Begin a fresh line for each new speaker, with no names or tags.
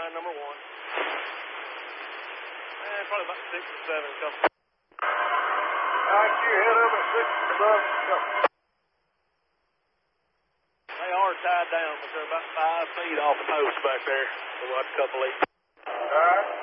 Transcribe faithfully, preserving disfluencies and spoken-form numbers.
line number one. And probably about six or seven couple.
All right, you head up at six or seven couple.
They are tied down, but they're about five feet off the post back there. We'll watch a couple of these.
All right.